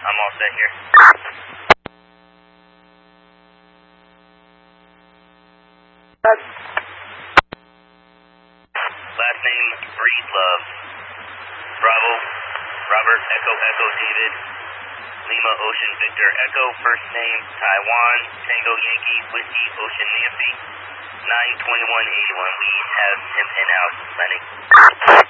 I'm all set here. Last name, Breedlove. Bravo, Robert, Echo, Echo, David, Lima, Ocean, Victor, Echo. First name, Taiwan, Tango, Yankee, Whiskey, Ocean, Nancy. 92181. We have him in-house. Landing.